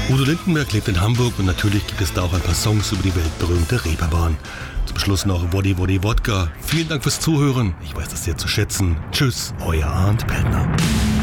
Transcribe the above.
Udo Lindenberg lebt in Hamburg und natürlich gibt es da auch ein paar Songs über die weltberühmte Reeperbahn. Zum Schluss noch Woddy Woddy Wodka. Vielen Dank fürs Zuhören. Ich weiß das sehr zu schätzen. Tschüss, euer Arndt Pellner.